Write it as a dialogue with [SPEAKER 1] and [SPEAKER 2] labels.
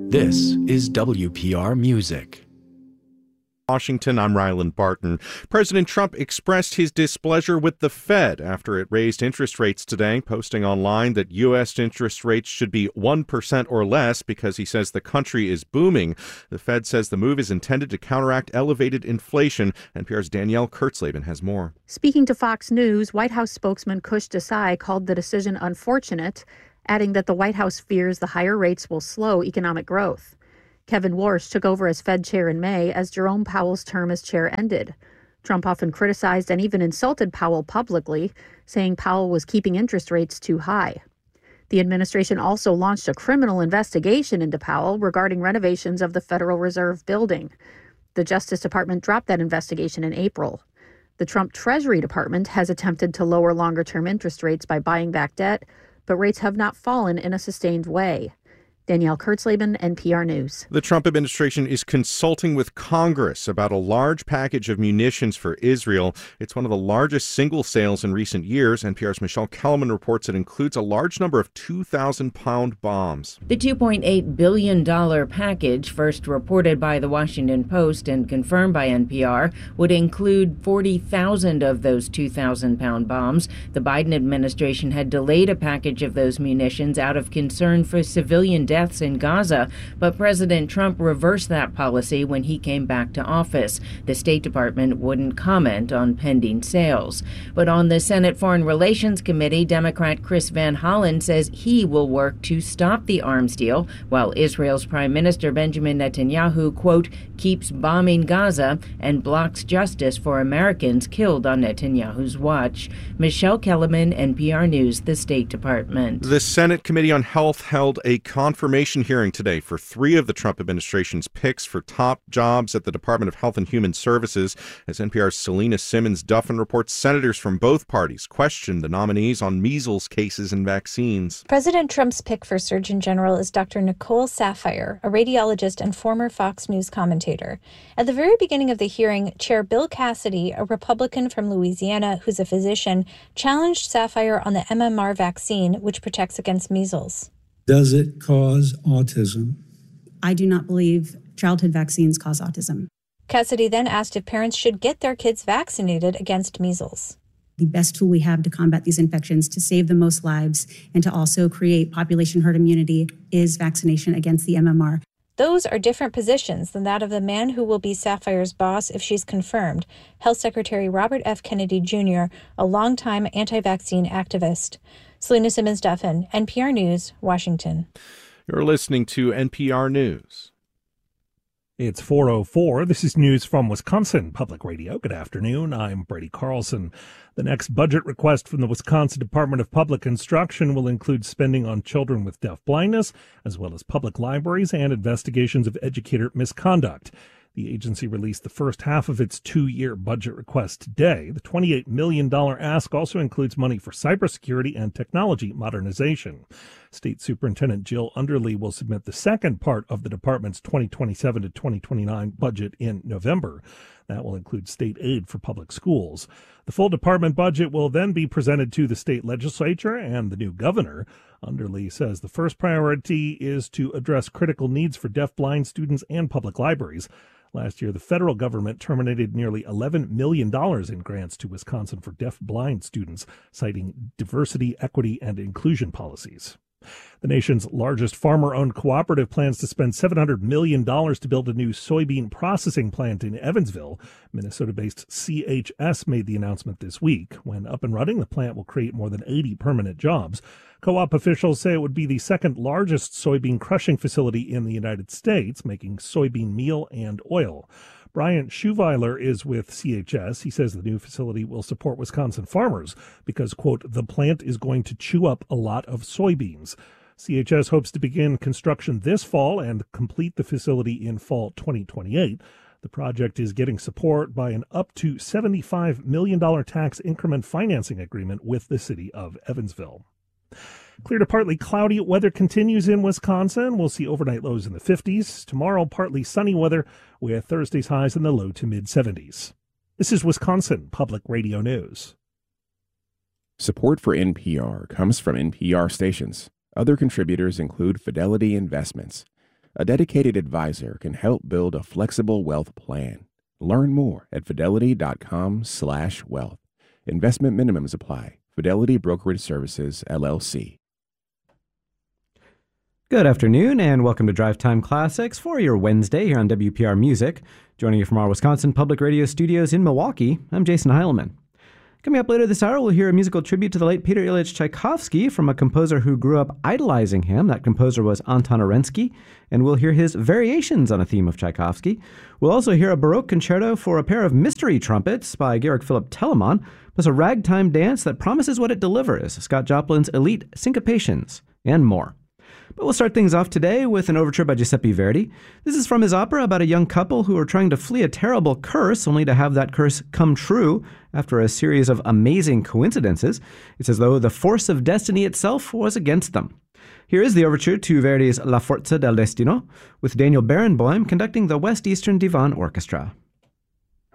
[SPEAKER 1] This is WPR Music.
[SPEAKER 2] Washington, I'm Ryland Barton. President Trump expressed his displeasure with the Fed after it raised interest rates today, posting online that U.S. interest rates should be 1% or less because he says the country is booming. The Fed says the move is intended to counteract elevated inflation. NPR's Danielle Kurtzleben has more.
[SPEAKER 3] Speaking to Fox News, White House spokesman Kush Desai called the decision unfortunate, adding that the White House fears the higher rates will slow economic growth. Kevin Warsh took over as Fed chair in May as Jerome Powell's term as chair ended. Trump often criticized and even insulted Powell publicly, saying Powell was keeping interest rates too high. The administration also launched a criminal investigation into Powell regarding renovations of the Federal Reserve building. The Justice Department dropped that investigation in April. The Trump Treasury Department has attempted to lower longer-term interest rates by buying back debt, but rates have not fallen in a sustained way. Danielle Kurtzleben, NPR News.
[SPEAKER 2] The Trump administration is consulting with Congress about a large package of munitions for Israel. It's one of the largest single sales in recent years. NPR's Michelle Kellerman reports it includes a large number of 2,000-pound bombs.
[SPEAKER 4] The $2.8 billion package, first reported by the Washington Post and confirmed by NPR, would include 40,000 of those 2,000-pound bombs. The Biden administration had delayed a package of those munitions out of concern for civilian deaths in Gaza, but President Trump reversed that policy when he came back to office. The State Department wouldn't comment on pending sales. But on the Senate Foreign Relations Committee, Democrat Chris Van Hollen says he will work to stop the arms deal, while Israel's Prime Minister Benjamin Netanyahu, quote, keeps bombing Gaza and blocks justice for Americans killed on Netanyahu's watch. Michelle Kellerman, NPR News, the State Department.
[SPEAKER 2] The Senate Committee on Health held a confirmation hearing today for three of the Trump administration's picks for top jobs at the Department of Health and Human Services. As NPR's Selena Simmons-Duffin reports, senators from both parties questioned the nominees on measles cases and vaccines.
[SPEAKER 5] President Trump's pick for Surgeon General is Dr. Nicole Saphier, a radiologist and former Fox News commentator. At the very beginning of the hearing, Chair Bill Cassidy, a Republican from Louisiana who's a physician, challenged Saphier on the MMR vaccine, which protects against measles.
[SPEAKER 6] Does it cause autism?
[SPEAKER 7] I do not believe childhood vaccines cause autism.
[SPEAKER 5] Cassidy then asked if parents should get their kids vaccinated against measles.
[SPEAKER 7] The best tool we have to combat these infections, to save the most lives, and to also create population herd immunity is vaccination against the MMR.
[SPEAKER 5] Those are different positions than that of the man who will be Saphier's boss if she's confirmed, Health Secretary Robert F. Kennedy Jr., a longtime anti-vaccine activist. Selena Simmons-Duffin, NPR News, Washington.
[SPEAKER 2] You're listening to NPR News.
[SPEAKER 8] It's 4:04. This is news from Wisconsin Public Radio. Good afternoon. I'm Brady Carlson. The next budget request from the Wisconsin Department of Public Instruction will include spending on children with deaf blindness, as well as public libraries and investigations of educator misconduct. The agency released the first half of its two-year budget request today. The $28 million ask also includes money for cybersecurity and technology modernization. State Superintendent Jill Underly will submit the second part of the department's 2027 to 2029 budget in November. That will include state aid for public schools. The full department budget will then be presented to the state legislature and the new governor. Underly says the first priority is to address critical needs for deaf-blind students and public libraries. Last year, the federal government terminated nearly $11 million in grants to Wisconsin for deaf-blind students, citing diversity, equity, and inclusion policies. The nation's largest farmer-owned cooperative plans to spend $700 million to build a new soybean processing plant in Evansville. Minnesota-based CHS made the announcement this week. When up and running, the plant will create more than 80 permanent jobs. Co-op officials say it would be the second largest soybean crushing facility in the United States, making soybean meal and oil. Brian Schuweiler is with CHS. He says the new facility will support Wisconsin farmers because, quote, the plant is going to chew up a lot of soybeans. CHS hopes to begin construction this fall and complete the facility in fall 2028. The project is getting support by an up to $75 million tax increment financing agreement with the city of Evansville. Clear to partly cloudy weather continues in Wisconsin. We'll see overnight lows in the 50s. Tomorrow, partly sunny weather with Thursday's highs in the low to mid-70s. This is Wisconsin Public Radio News.
[SPEAKER 9] Support for NPR comes from NPR stations. Other contributors include Fidelity Investments. A dedicated advisor can help build a flexible wealth plan. Learn more at fidelity.com/wealth. Investment minimums apply. Fidelity Brokerage Services, LLC.
[SPEAKER 10] Good afternoon and welcome to Drive Time Classics for your Wednesday here on WPR Music. Joining you from our Wisconsin Public Radio studios in Milwaukee, I'm Jason Heilman. Coming up later this hour, we'll hear a musical tribute to the late Peter Ilyich Tchaikovsky from a composer who grew up idolizing him. That composer was Anton Arensky, and we'll hear his variations on a theme of Tchaikovsky. We'll also hear a Baroque concerto for a pair of mystery trumpets by Georg Philipp Telemann, plus a ragtime dance that promises what it delivers, Scott Joplin's elite syncopations, and more. But we'll start things off today with an overture by Giuseppe Verdi. This is from his opera about a young couple who are trying to flee a terrible curse, only to have that curse come true after a series of amazing coincidences. It's as though the force of destiny itself was against them. Here is the overture to Verdi's La Forza del Destino, with Daniel Barenboim conducting the West Eastern Divan Orchestra.